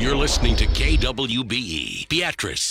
You're listening to KWBE, Beatrice.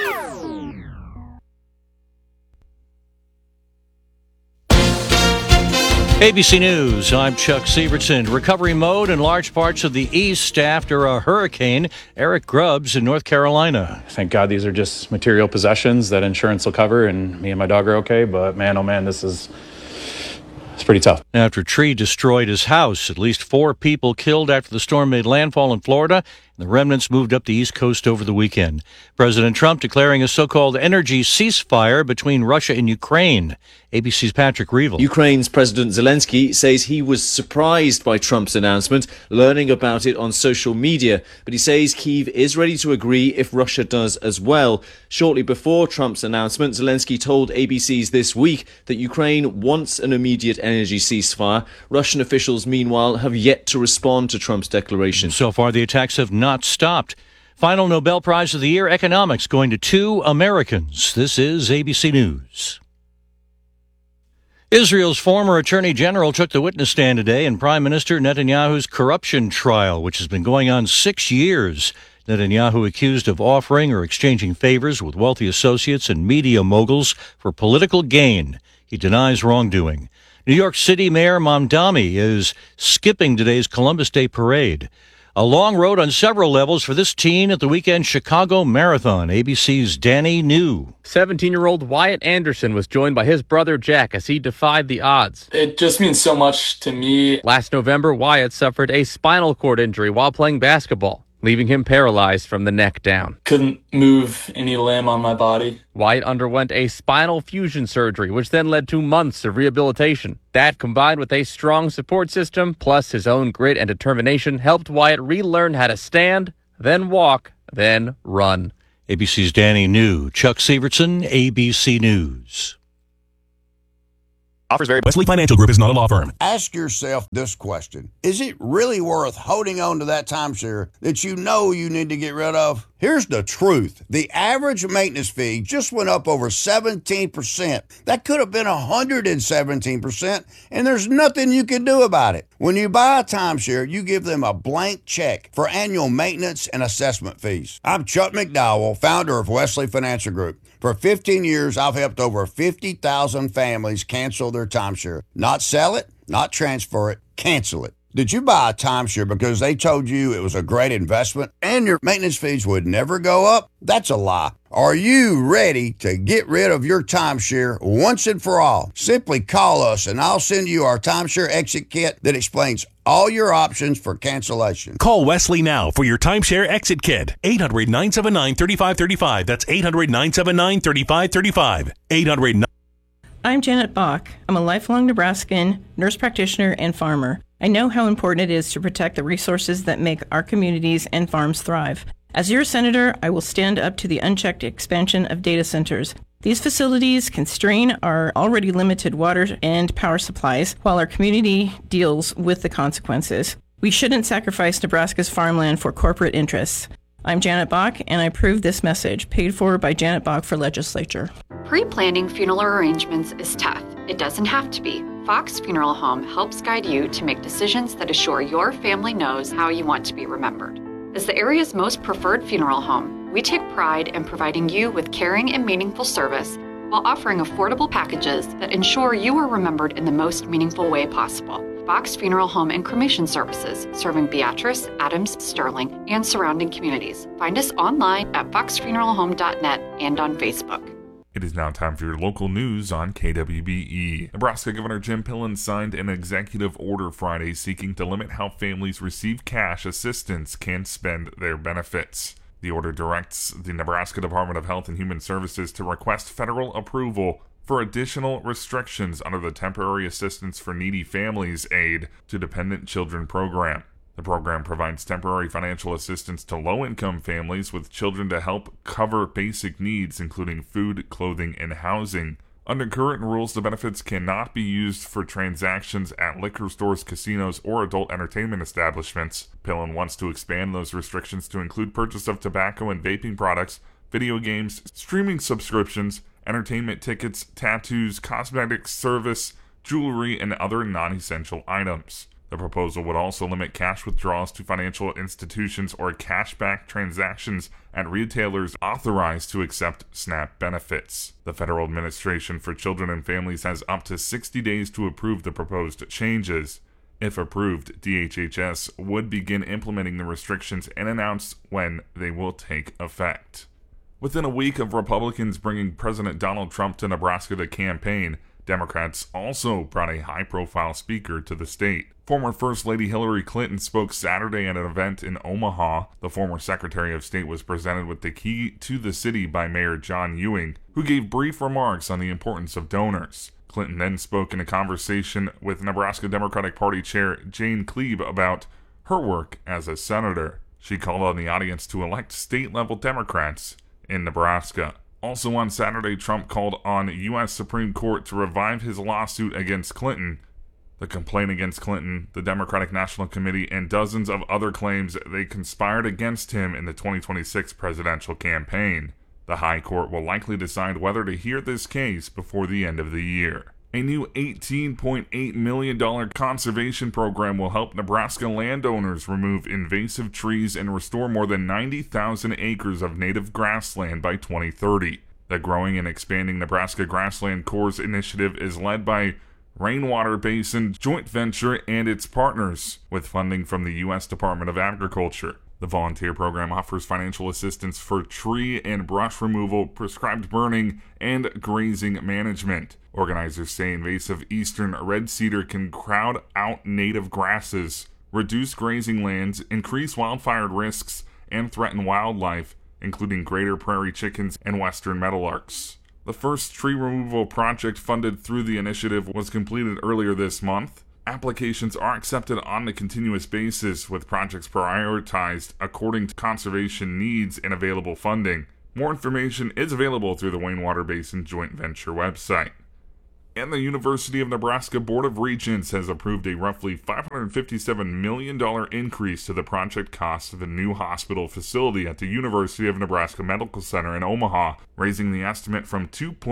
ABC News, I'm Chuck Severson. Recovery mode in large parts of the East after a hurricane. Eric Grubbs in North Carolina. Thank God these are just material possessions that insurance will cover, and me and my dog are okay. But man, oh man, it's pretty tough. After a tree destroyed his house, at least 4 people killed after the storm made landfall in Florida. The remnants moved up the East Coast over the weekend. President Trump declaring a so-called energy ceasefire between Russia and Ukraine. ABC's Patrick Reevell. Ukraine's President Zelensky says he was surprised by Trump's announcement, learning about it on social media. But he says Kyiv is ready to agree if Russia does as well. Shortly before Trump's announcement, Zelensky told ABC's This Week that Ukraine wants an immediate energy ceasefire. Russian officials, meanwhile, have yet to respond to Trump's declaration. So far, the attacks have not stopped. Final Nobel Prize of the Year, economics, going to 2 Americans. This is ABC News. Israel's former Attorney General took the witness stand today in Prime Minister Netanyahu's corruption trial, which has been going on 6 years. Netanyahu accused of offering or exchanging favors with wealthy associates and media moguls for political gain. He denies wrongdoing. New York City Mayor Mamdani is skipping today's Columbus Day parade. A long road on several levels for this teen at the weekend Chicago Marathon. ABC's Danny New. 17-year-old Wyatt Anderson was joined by his brother Jack as he defied the odds. It just means so much to me. Last November, Wyatt suffered a spinal cord injury while playing basketball, leaving him paralyzed from the neck down. Couldn't move any limb on my body. Wyatt underwent a spinal fusion surgery, which then led to months of rehabilitation. That, combined with a strong support system, plus his own grit and determination, helped Wyatt relearn how to stand, then walk, then run. ABC's Danny New. Chuck Severson, ABC News. Offers vary. Wesley Financial Group is not a law firm. Ask yourself this question. Is it really worth holding on to that timeshare that you know you need to get rid of? Here's the truth. The average maintenance fee just went up over 17%. That could have been 117%, and there's nothing you can do about it. When you buy a timeshare, you give them a blank check for annual maintenance and assessment fees. I'm Chuck McDowell, founder of Wesley Financial Group. For 15 years, I've helped over 50,000 families cancel their timeshare. Not sell it, not transfer it, cancel it. Did you buy a timeshare because they told you it was a great investment and your maintenance fees would never go up? That's a lie. Are you ready to get rid of your timeshare once and for all? Simply call us and I'll send you our timeshare exit kit that explains all your options for cancellation. Call Wesley now for your timeshare exit kit. 800-979-3535. That's 800-979-3535. 800. I'm Janet Bach. I'm a lifelong Nebraskan, nurse practitioner, and farmer. I know how important it is to protect the resources that make our communities and farms thrive. As your senator, I will stand up to the unchecked expansion of data centers. These facilities constrain our already limited water and power supplies while our community deals with the consequences. We shouldn't sacrifice Nebraska's farmland for corporate interests. I'm Janet Bach, and I approve this message, paid for by Janet Bach for Legislature. Pre-planning funeral arrangements is tough. It doesn't have to be. Fox Funeral Home helps guide you to make decisions that assure your family knows how you want to be remembered. As the area's most preferred funeral home, we take pride in providing you with caring and meaningful service while offering affordable packages that ensure you are remembered in the most meaningful way possible. Fox Funeral Home and Cremation Services, serving Beatrice, Adams, Sterling, and surrounding communities. Find us online at foxfuneralhome.net and on Facebook. It is now time for your local news on KWBE. Nebraska Governor Jim Pillen signed an executive order Friday seeking to limit how families receive cash assistance can spend their benefits. The order directs the Nebraska Department of Health and Human Services to request federal approval for additional restrictions under the Temporary Assistance for Needy Families Aid to Dependent Children program. The program provides temporary financial assistance to low-income families with children to help cover basic needs, including food, clothing, and housing. Under current rules, the benefits cannot be used for transactions at liquor stores, casinos, or adult entertainment establishments. Pillen wants to expand those restrictions to include purchase of tobacco and vaping products, video games, streaming subscriptions, entertainment tickets, tattoos, cosmetic service, jewelry, and other non-essential items. The proposal would also limit cash withdrawals to financial institutions or cashback transactions at retailers authorized to accept SNAP benefits. The Federal Administration for Children and Families has up to 60 days to approve the proposed changes. If approved, DHHS would begin implementing the restrictions and announce when they will take effect. Within a week of Republicans bringing President Donald Trump to Nebraska to campaign, Democrats also brought a high-profile speaker to the state. Former First Lady Hillary Clinton spoke Saturday at an event in Omaha. The former Secretary of State was presented with the key to the city by Mayor John Ewing, who gave brief remarks on the importance of donors. Clinton then spoke in a conversation with Nebraska Democratic Party Chair Jane Kleeb about her work as a senator. She called on the audience to elect state-level Democrats in Nebraska. Also on Saturday, Trump called on U.S. Supreme Court to revive his lawsuit against Clinton. The complaint against Clinton, the Democratic National Committee, and dozens of other claims they conspired against him in the 2026 presidential campaign. The High Court will likely decide whether to hear this case before the end of the year. A new $18.8 million conservation program will help Nebraska landowners remove invasive trees and restore more than 90,000 acres of native grassland by 2030. The Growing and Expanding Nebraska Grassland Corps initiative is led by Rainwater Basin Joint Venture and its partners, with funding from the U.S. Department of Agriculture. The volunteer program offers financial assistance for tree and brush removal, prescribed burning, and grazing management. Organizers say invasive eastern red cedar can crowd out native grasses, reduce grazing lands, increase wildfire risks, and threaten wildlife, including greater prairie chickens and western meadowlarks. The first tree removal project funded through the initiative was completed earlier this month. Applications are accepted on a continuous basis, with projects prioritized according to conservation needs and available funding. More information is available through the Rainwater Basin Joint Venture website. And the University of Nebraska Board of Regents has approved a roughly $557 million increase to the project cost of the new hospital facility at the University of Nebraska Medical Center in Omaha, raising the estimate from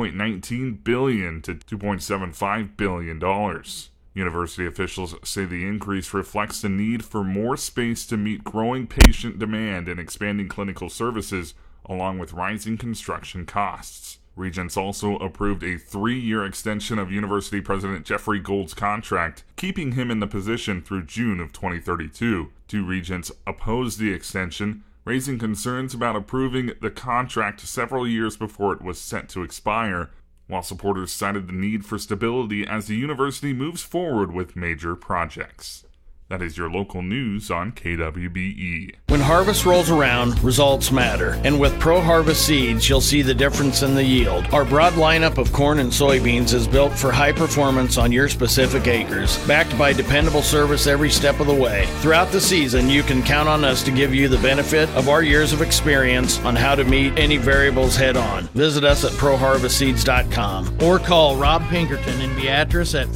$2.19 billion to $2.75 billion. University officials say the increase reflects the need for more space to meet growing patient demand and expanding clinical services, along with rising construction costs. Regents also approved a 3-year extension of University President Jeffrey Gold's contract, keeping him in the position through June of 2032. 2 regents opposed the extension, raising concerns about approving the contract several years before it was set to expire, while supporters cited the need for stability as the university moves forward with major projects. That is your local news on KWBE. When harvest rolls around, results matter. And with Pro Harvest seeds, you'll see the difference in the yield. Our broad lineup of corn and soybeans is built for high performance on your specific acres, backed by dependable service every step of the way. Throughout the season, you can count on us to give you the benefit of our years of experience on how to meet any variables head on. Visit us at ProHarvestSeeds.com or call Rob Pinkerton in Beatrice at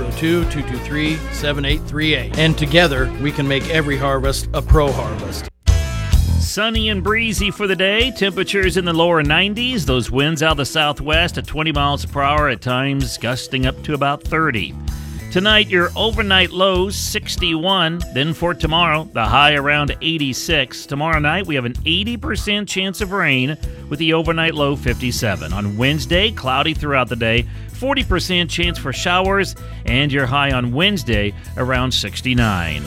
402-223-7838. And together, we can make every harvest a pro harvest. Sunny and breezy for the day. Temperatures in the lower 90s. Those winds out of the southwest at 20 miles per hour at times, gusting up to about 30. Tonight, your overnight lows 61. Then for tomorrow, the high around 86. Tomorrow night, we have an 80% chance of rain with the overnight low 57. On Wednesday, cloudy throughout the day. 40% chance for showers, and your high on Wednesday around 69.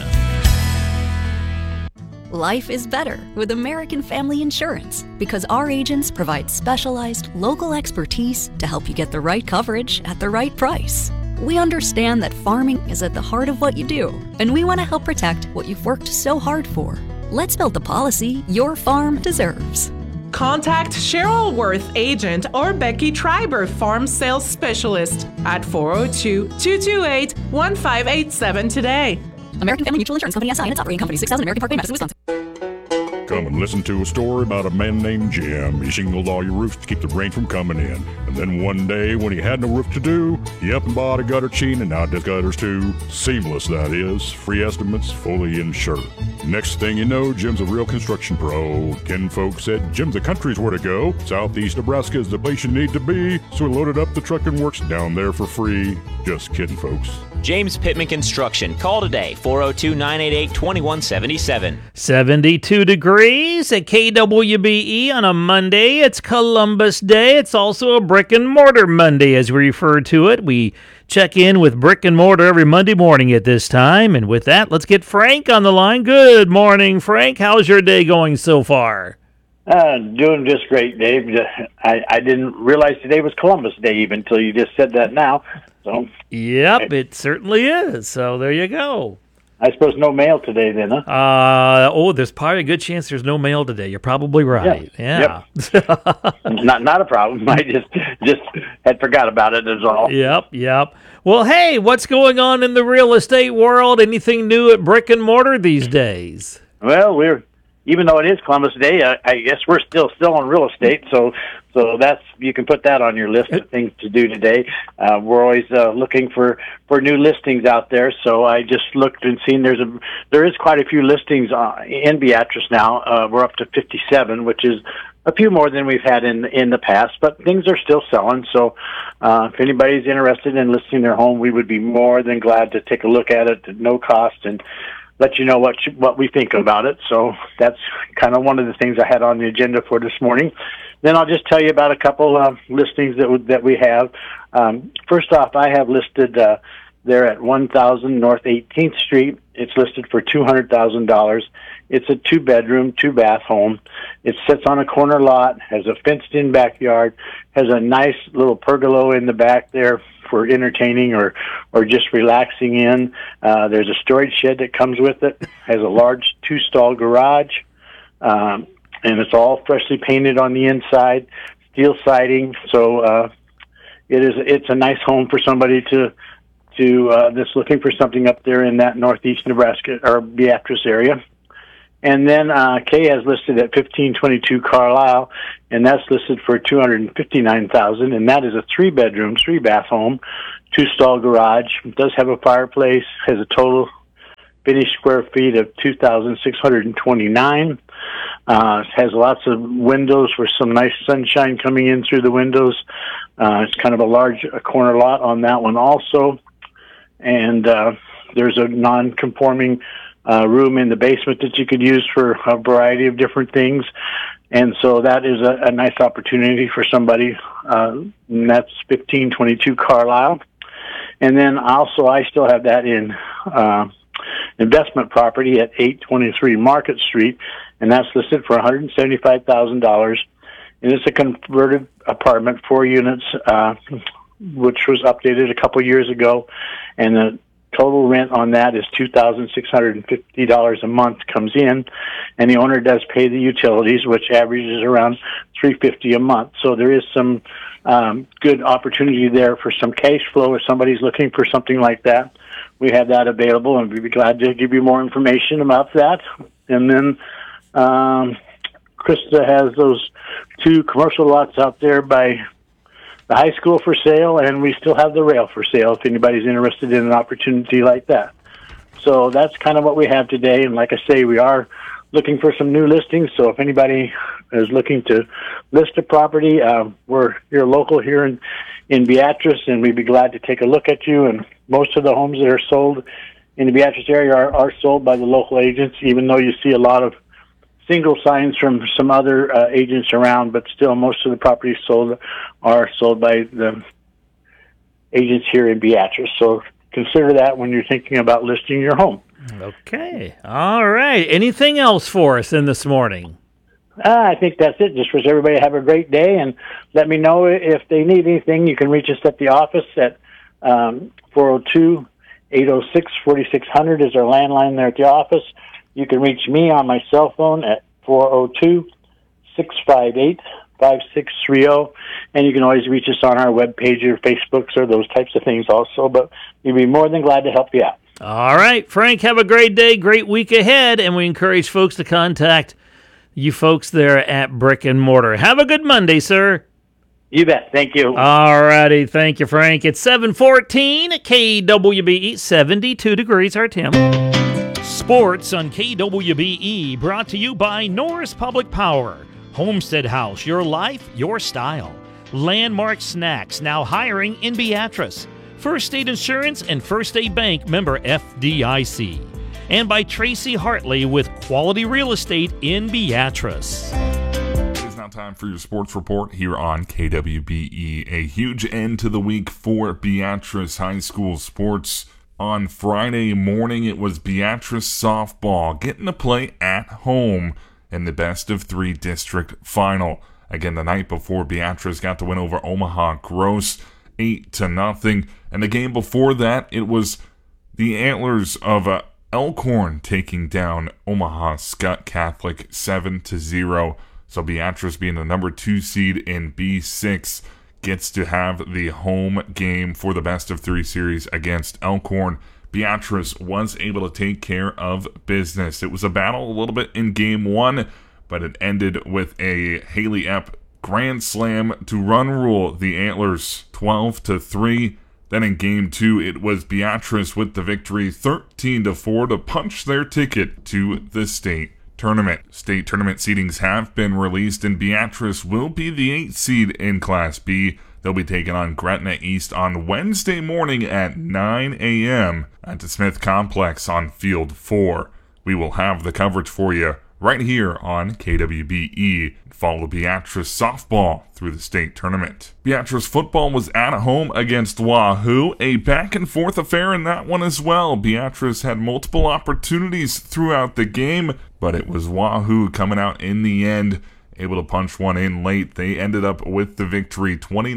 Life is better with American Family Insurance because our agents provide specialized local expertise to help you get the right coverage at the right price. We understand that farming is at the heart of what you do, and we want to help protect what you've worked so hard for. Let's build the policy your farm deserves. Contact Cheryl Worth, agent, or Becky Treiber, farm sales specialist, at 402-228-1587 today. American Family Mutual Insurance Company SI and its operating company, 6000 American Parkway, Madison, Wisconsin. Come and listen to a story about a man named Jim. He shingled all your roofs to keep the rain from coming in. And then one day, when he had no roof to do, he up and bought a gutter chain and now does gutters too. Seamless, that is. Free estimates, fully insured. Next thing you know, Jim's a real construction pro. Ken folks said Jim's the country's where to go. Southeast Nebraska is the place you need to be. So he loaded up the truck and works down there for free. Just kidding, folks. James Pittman Construction. Call today, 402-988-2177. 72 degrees at KWBE on a Monday. It's Columbus Day. It's also a Brick and Mortar Monday, as we refer to it. We check in with Brick and Mortar every Monday morning at this time. And with that, let's get Frank on the line. Good morning, Frank. How's your day going so far? Doing just great, Dave. I didn't realize today was Columbus Day even until you just said that now. So. Yep, it certainly is. So there you go. I suppose no mail today then, huh? There's probably a good chance there's no mail today. You're probably right. Yeah. Yep. not a problem. I just had forgot about it is all. Yep. Well, hey, what's going on in the real estate world? Anything new at Brick and Mortar these days? Well, even though it is Columbus Day, I guess we're still on real estate, so that's, you can put that on your list of things to do today. We're always looking for new listings out there, so I just looked and seen there is quite a few listings in Beatrice now. We're up to 57, which is a few more than we've had in the past, but things are still selling. So if anybody's interested in listing their home, we would be more than glad to take a look at it at no cost and let you know what we think about it. So that's kind of one of the things I had on the agenda for this morning. Then I'll just tell you about a couple of listings that we have. First off, I have listed there at 1000 North 18th Street. It's listed for $200,000. It's a 2-bedroom, 2-bath home. It sits on a corner lot, has a fenced-in backyard, has a nice little pergola in the back there for entertaining or just relaxing in. There's a storage shed that comes with it. Has a large 2-stall garage, and it's all freshly painted on the inside, steel siding. So it's a nice home for somebody to that's looking for something up there in that northeast Nebraska or Beatrice area. And then Kay has listed at 1522 Carlisle, and that's listed for $259,000, and that is a 3-bedroom, 3-bath home, 2-stall garage. It does have a fireplace, has a total finished square feet of 2,629. Has lots of windows for some nice sunshine coming in through the windows. It's kind of a large corner lot on that one also, and there's a non-conforming room in the basement that you could use for a variety of different things. And so that is a nice opportunity for somebody. And that's 1522 Carlisle. And then also I still have that in investment property at 823 Market Street, and that's listed for $175,000. And it's a converted apartment, 4 units, which was updated a couple years ago. And the total rent on that is $2,650 a month comes in, and the owner does pay the utilities, which averages around $350 a month. So there is some good opportunity there for some cash flow if somebody's looking for something like that. We have that available, and we'd be glad to give you more information about that. And then Krista has those 2 commercial lots out there by the high school for sale, and we still have the rail for sale if anybody's interested in an opportunity like that. So that's kind of what we have today, and like I say, we are looking for some new listings, so if anybody is looking to list a property, we're here local here in Beatrice, and we'd be glad to take a look at you. And most of the homes that are sold in the Beatrice area are sold by the local agents, even though you see a lot of single signs from some other agents around, but still most of the properties are sold by the agents here in Beatrice. So consider that when you're thinking about listing your home. Okay. All right. Anything else for us in this morning? I think that's it. Just wish everybody have a great day, and let me know if they need anything. You can reach us at the office at 402-806-4600 is our landline there at the office. You can reach me on my cell phone at 402-658-5630, and you can always reach us on our webpage or Facebooks or those types of things also, but we'd be more than glad to help you out. All right, Frank, have a great day, great week ahead, and we encourage folks to contact you folks there at Brick and Mortar. Have a good Monday, sir. You bet. Thank you. All righty. Thank you, Frank. It's 7:14 at KWBE, 72 degrees, our Tim. Sports on KWBE, brought to you by Norris Public Power. Homestead House, your life, your style. Landmark Snacks, now hiring in Beatrice. First State Insurance and First State Bank, member FDIC. And by Tracy Hartley with Quality Real Estate in Beatrice. It is now time for your sports report here on KWBE. A huge end to the week for Beatrice High School sports. On Friday morning, it was Beatrice softball getting to play at home in the best of 3 district final. Again, the night before, Beatrice got to win over Omaha Gross 8-0. And the game before that, it was the Antlers of Elkhorn taking down Omaha Scott Catholic 7-0. So Beatrice, being the number 2 seed in B6, gets to have the home game for the best of 3 series against Elkhorn. Beatrice was able to take care of business. It was a battle a little bit in game 1, but it ended with a Haley Epp grand slam to run rule the Antlers 12-3. Then in game 2, it was Beatrice with the victory 13-4 to punch their ticket to the state tournament. State tournament seedings have been released, and Beatrice will be the 8th seed in Class B. They'll be taking on Gretna East on Wednesday morning at 9 a.m. at the Smith Complex on Field 4. We will have the coverage for you right here on KWBE. Follow Beatrice softball through the state tournament. Beatrice football was at home against Wahoo. A back-and-forth affair in that one as well. Beatrice had multiple opportunities throughout the game, but it was Wahoo coming out in the end, able to punch one in late. They ended up with the victory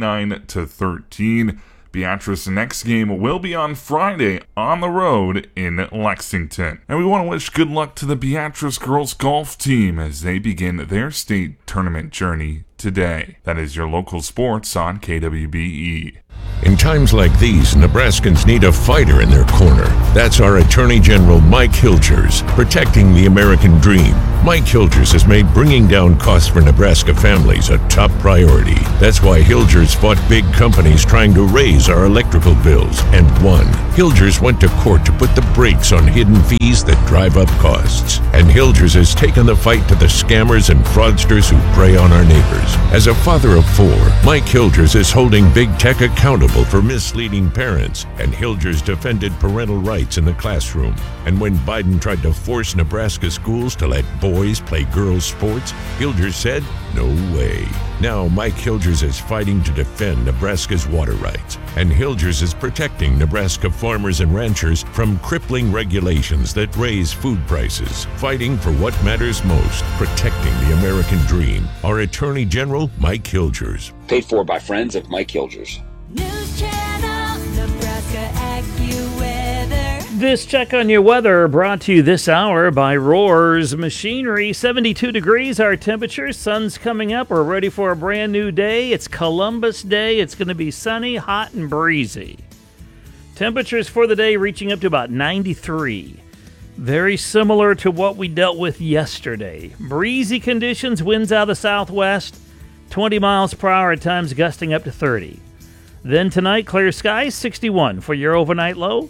29-13. Beatrice's next game will be on Friday on the road in Lexington. And we want to wish good luck to the Beatrice girls golf team as they begin their state tournament journey today. That is your local sports on KWBE. In times like these, Nebraskans need a fighter in their corner. That's our Attorney General Mike Hilgers, protecting the American dream. Mike Hilgers has made bringing down costs for Nebraska families a top priority. That's why Hilgers fought big companies trying to raise our electrical bills and won. Hilgers went to court to put the brakes on hidden fees that drive up costs. And Hilgers has taken the fight to the scammers and fraudsters who prey on our neighbors. As a father of 4, Mike Hilgers is holding big tech accountable for misleading parents, and Hilgers defended parental rights in the classroom. And when Biden tried to force Nebraska schools to let boys play girls' sports, Hilgers said, no way. Now Mike Hilgers is fighting to defend Nebraska's water rights, and Hilgers is protecting Nebraska farmers and ranchers from crippling regulations that raise food prices, fighting for what matters most, protecting the American dream. Our Attorney General, Mike Hilgers. Paid for by friends of Mike Hilgers. News Channel, Nebraska AccuWeather. This check on your weather brought to you this hour by Roars Machinery. 72 degrees our temperature. Sun's coming up. We're ready for a brand new day. It's Columbus Day. It's going to be sunny, hot, and breezy. Temperatures for the day reaching up to about 93. Very similar to what we dealt with yesterday. Breezy conditions, winds out of the southwest, 20 miles per hour at times, gusting up to 30. Then tonight, clear skies, 61 for your overnight low.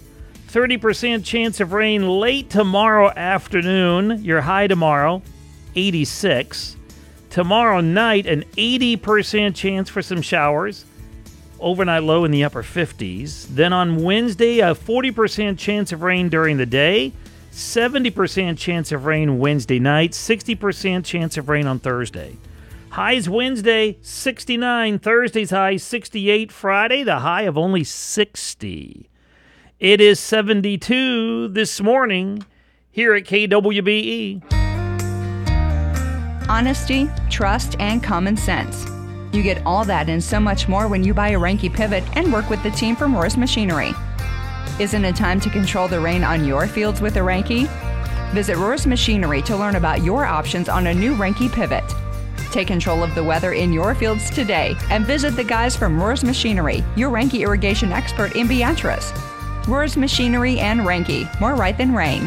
30% chance of rain late tomorrow afternoon. Your high tomorrow, 86. Tomorrow night, an 80% chance for some showers. Overnight low in the upper 50s. Then on Wednesday, a 40% chance of rain during the day. 70% chance of rain Wednesday night. 60% chance of rain on Thursday. Highs Wednesday, 69. Thursday's high, 68. Friday, the high of only 60. It is 72 this morning here at KWBE. Honesty, trust, and common sense. You get all that and so much more when you buy a Reinke pivot and work with the team from Roars Machinery. Isn't it time to control the rain on your fields with a Reinke? Visit Roars Machinery to learn about your options on a new Reinke pivot. Take control of the weather in your fields today and visit the guys from Roars Machinery, your Reinke irrigation expert in Beatrice. Roars Machinery and Reinke, more right than rain.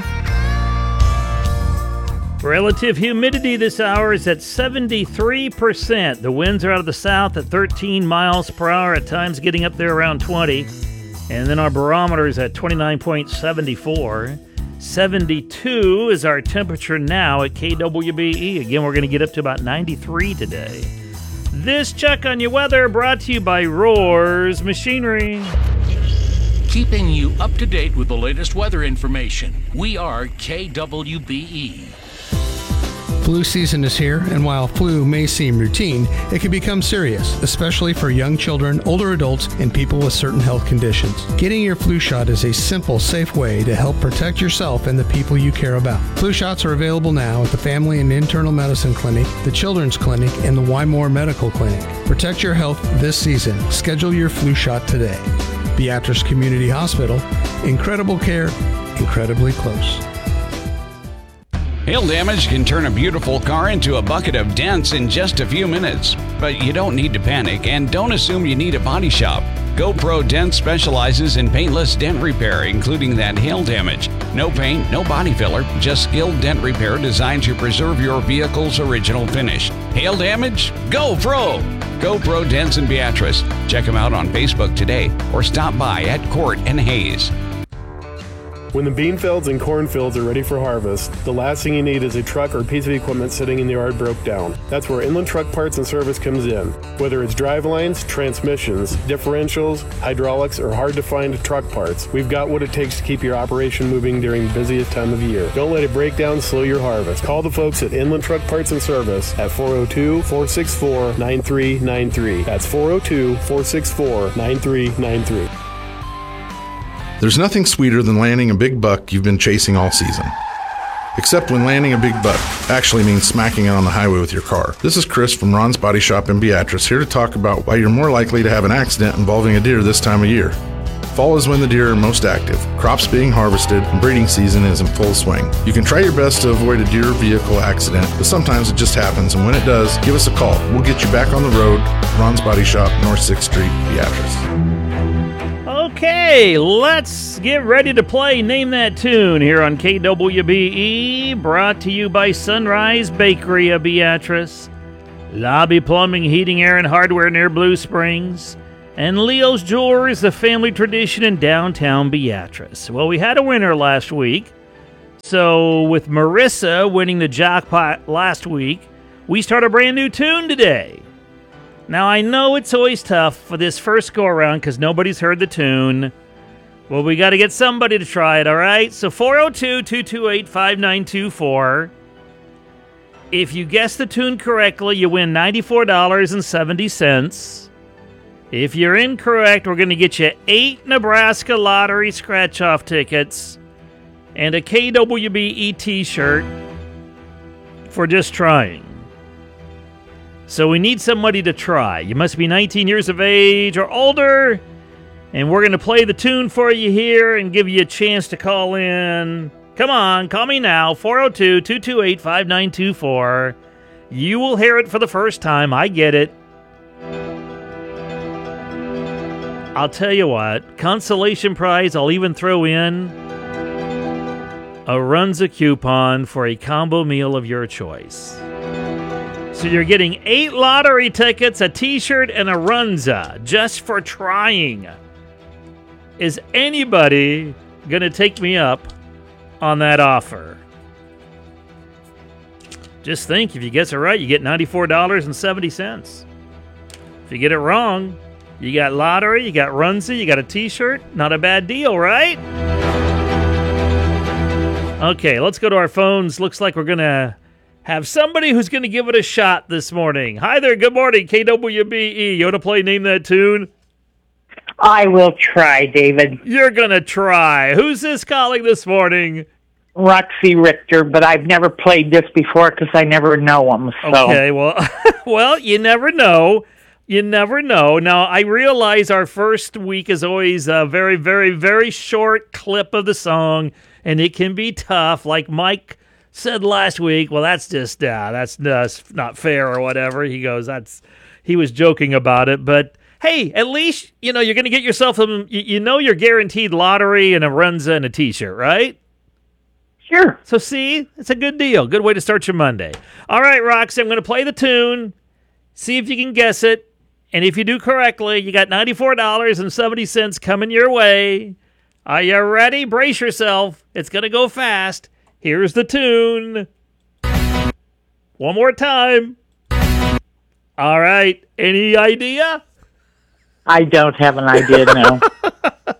Relative humidity this hour is at 73%. The winds are out of the south at 13 miles per hour, at times getting up there around 20. And then our barometer is at 29.74. 72 is our temperature now at KWBE. Again, we're going to get up to about 93 today. This check on your weather brought to you by Roars Machinery. keeping you up to date with the latest weather information. We are KWBE. Flu season is here, and while flu may seem routine, it can become serious, especially for young children, older adults, and people with certain health conditions. Getting your flu shot is a simple, safe way to help protect yourself and the people you care about. Flu shots are available now at the Family and Internal Medicine Clinic, the Children's Clinic, and the Wymore Medical Clinic. Protect your health this season. Schedule your flu shot today. Beatrice Community Hospital. Incredible care, incredibly close. Hail damage can turn a beautiful car into a bucket of dents in just a few minutes. But you don't need to panic, and don't assume you need a body shop. GoPro Dent specializes in paintless dent repair, including that hail damage. No paint, no body filler, just skilled dent repair designed to preserve your vehicle's original finish. Hail damage? GoPro! GoPro Dents in Beatrice. Check them out on Facebook today or stop by at Court and Hayes. When the bean fields and cornfields are ready for harvest, the last thing you need is a truck or piece of equipment sitting in the yard broke down. That's where Inland Truck Parts and Service comes in. Whether it's drivelines, transmissions, differentials, hydraulics, or hard-to-find truck parts, we've got what it takes to keep your operation moving during the busiest time of year. Don't let it break down, slow your harvest. Call the folks at Inland Truck Parts and Service at 402-464-9393. That's 402-464-9393. There's nothing sweeter than landing a big buck you've been chasing all season. Except when landing a big buck actually means smacking it on the highway with your car. This is Chris from Ron's Body Shop in Beatrice, here to talk about why you're more likely to have an accident involving a deer this time of year. Fall is when the deer are most active, crops being harvested, and breeding season is in full swing. You can try your best to avoid a deer vehicle accident, but sometimes it just happens, and when it does, give us a call. We'll get you back on the road. Ron's Body Shop, North 6th Street, Beatrice. Okay, let's get ready to play Name That Tune here on KWBE, brought to you by Sunrise Bakery of Beatrice, Lobby Plumbing, Heating, Air, and Hardware near Blue Springs, and Leo's Jewelers, the family tradition in downtown Beatrice. Well, we had a winner last week, so with Marissa winning the jackpot last week, we start a brand new tune today. Now, I know it's always tough for this first go-around because nobody's heard the tune. Well, we got to get somebody to try it, all right? So 402-228-5924. If you guess the tune correctly, you win $94.70. If you're incorrect, we're going to get you 8 Nebraska Lottery scratch-off tickets and a KWBE t-shirt for just trying. So we need somebody to try. You must be 19 years of age or older, and we're going to play the tune for you here and give you a chance to call in. Come on, call me now, 402-228-5924. You will hear it for the first time. I get it. I'll tell you what, consolation prize, I'll even throw in a Runza coupon for a combo meal of your choice. So you're getting 8 lottery tickets, a t-shirt, and a Runza just for trying. Is anybody going to take me up on that offer? Just think, if you guess it right, you get $94.70. If you get it wrong, you got lottery, you got Runza, you got a t-shirt. Not a bad deal, right? Okay, let's go to our phones. Looks like we're going to have somebody who's going to give it a shot this morning. Hi there, good morning, KWBE. You want to play Name That Tune? I will try, David. You're going to try. Who's this calling this morning? Roxy Richter, but I've never played this before because I never know them. So. Okay, well, you never know. You never know. Now, I realize our first week is always a very, very, very short clip of the song, and it can be tough, like Mike said last week. Well, that's just that's not fair or whatever. He goes, he was joking about it, but hey, at least you're going to get yourself you're guaranteed lottery and a Runza and a t-shirt, right? Sure. So see, it's a good deal. Good way to start your Monday. All right, Roxy, I'm going to play the tune. See if you can guess it, and if you do correctly, you got $94.70 coming your way. Are you ready? Brace yourself. It's going to go fast. Here's the tune. One more time. All right. Any idea? I don't have an idea, no.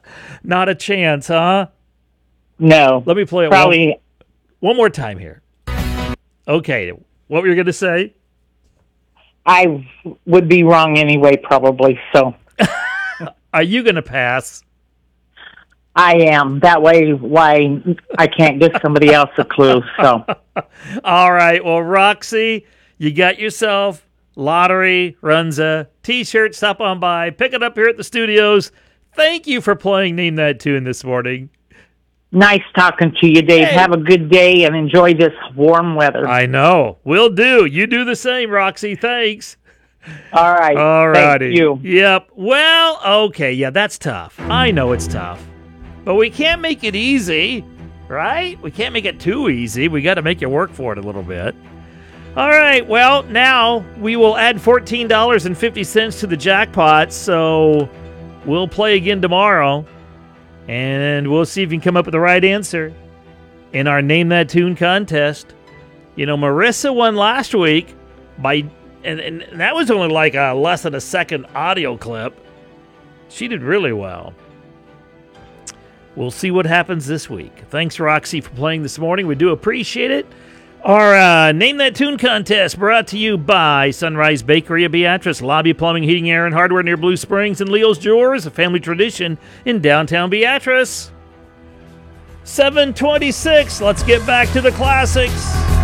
Not a chance, huh? No. Let me play it Probably. one more time here. Okay, what were you going to say? I would be wrong anyway, probably. So. Are you going to pass? I am. That way, why I can't give somebody else a clue. So. All right. Well, Roxy, you got yourself lottery, Runza, T-shirt. Stop on by. Pick it up here at the studios. Thank you for playing Name That Tune this morning. Nice talking to you, Dave. Have a good day and enjoy this warm weather. I know. Will do. You do the same, Roxy. Thanks. All right. All righty. Thank you. Yep. Well, okay. Yeah, that's tough. I know it's tough. But we can't make it easy, right? We can't make it too easy. We got to make you work for it a little bit. All right. Well, now we will add $14.50 to the jackpot. So we'll play again tomorrow. And we'll see if you can come up with the right answer in our Name That Tune contest. You know, Marissa won last week by, and that was only like a less than a second audio clip. She did really well. We'll see what happens this week. Thanks, Roxy, for playing this morning. We do appreciate it. Our Name That Tune contest brought to you by Sunrise Bakery of Beatrice, Lobby Plumbing, Heating, Air, and Hardware near Blue Springs, and Leo's Jewelers, a family tradition in downtown Beatrice. 7:26. Let's get back to the classics.